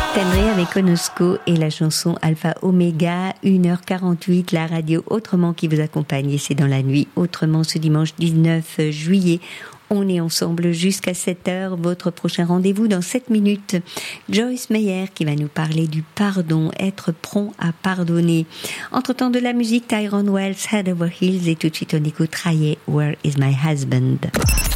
Tenré avec Onosco et la chanson Alpha Omega, 1h48, la radio Autrement qui vous accompagne. Et c'est dans la nuit Autrement ce dimanche 19 juillet. On est ensemble jusqu'à 7h. Votre prochain rendez-vous dans 7 minutes. Joyce Meyer qui va nous parler du pardon, être prompt à pardonner. Entre-temps de la musique, Tyrone Wells, Head Over Heels, et tout de suite on écoute Raye, Where is my husband?